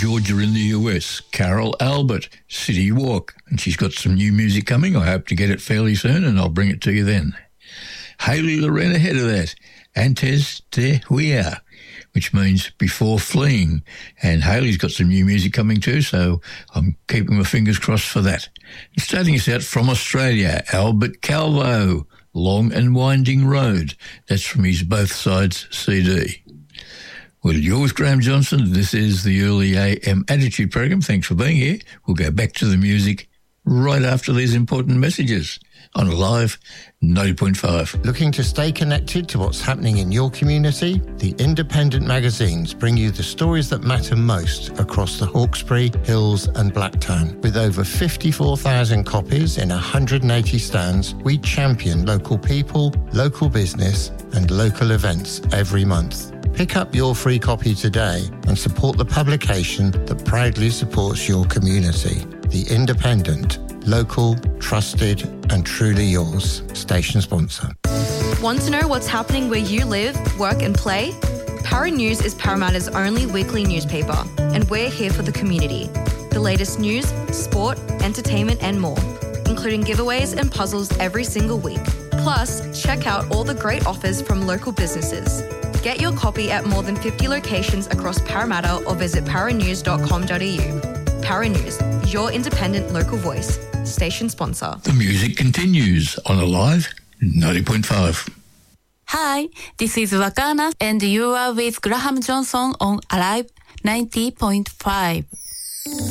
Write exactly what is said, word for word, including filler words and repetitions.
Georgia in the U S, Carol Albert, City Walk, and she's got some new music coming. I hope to get it fairly soon, and I'll bring it to you then. Hayley Loren ahead of that, Antes de Huir, which means before fleeing, and Hayley's got some new music coming too, so I'm keeping my fingers crossed for that. And starting us out from Australia, Albert Calvo, Long and Winding Road. That's from his Both Sides C D. Well, you're with Graham Johnson. This is the Early A M Attitude Program. Thanks for being here. We'll go back to the music right after these important messages on Alive ninety point five. Looking to stay connected to what's happening in your community? The independent magazines bring you the stories that matter most across the Hawkesbury, Hills and Blacktown. With over fifty-four thousand copies in one hundred eighty stands, we champion local people, local business and local events every month. Pick up your free copy today and support the publication that proudly supports your community. The Independent, local, trusted and truly yours. Station sponsor. Want to know what's happening where you live, work and play? Para News is Parramatta's only weekly newspaper, and we're here for the community. The latest news, sport, entertainment and more, including giveaways and puzzles every single week. Plus, check out all the great offers from local businesses. Get your copy at more than fifty locations across Parramatta or visit paranews dot com dot a u. Para News, your independent local voice. Station sponsor. The music continues on Alive ninety point five. Hi, this is Wakana and you are with Graham Johnson on Alive ninety point five.